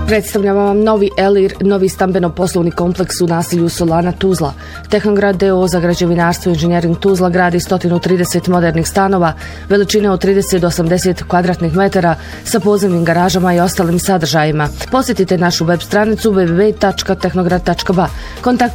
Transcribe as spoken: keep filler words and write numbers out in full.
Predstavljamo vam novi Elir, novi stambeno-poslovni kompleks u naselju Solana Tuzla. Tehnograd D O O za građevinarstvo i inženjering Tuzla gradi sto trideset modernih stanova, veličine od trideset do osamdeset kvadratnih metara sa podzemnim garažama i ostalim sadržajima. Posjetite našu web stranicu w w w tačka tehnograd tačka b a. Kontakt